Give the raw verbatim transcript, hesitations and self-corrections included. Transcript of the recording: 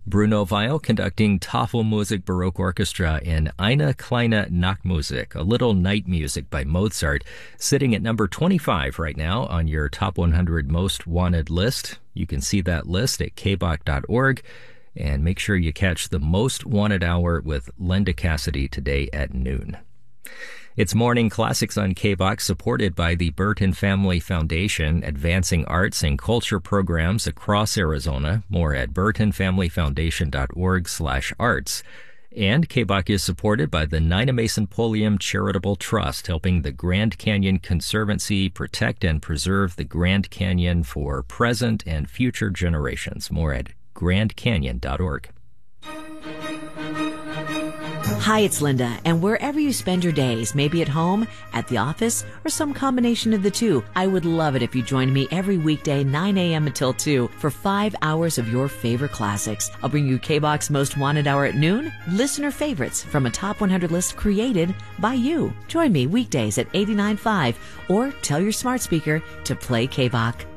Bruno Weil conducting Tafelmusik Baroque Orchestra in Eine kleine Nachtmusik, a little night music by Mozart, sitting at number twenty-five right now on your top one hundred most wanted list. You can see that list at k b o c dot org, and make sure you catch the Most Wanted Hour with Linda Cassidy today at noon. It's Morning Classics on K B O C, supported by the Burton Family Foundation, advancing arts and culture programs across Arizona. More at burton family foundation dot org slash arts. And K B O C is supported by the Nina Mason Pulliam Charitable Trust, helping the Grand Canyon Conservancy protect and preserve the Grand Canyon for present and future generations. More at grand canyon dot org. Hi, it's Linda, and wherever you spend your days, maybe at home, at the office, or some combination of the two, I would love it if you joined me every weekday nine a.m. until two for five hours of your favorite classics. I'll bring you K B O C's Most Wanted Hour at noon, listener favorites from a top one hundred list created by you. Join me weekdays at eighty-nine point five or tell your smart speaker to play K B O C.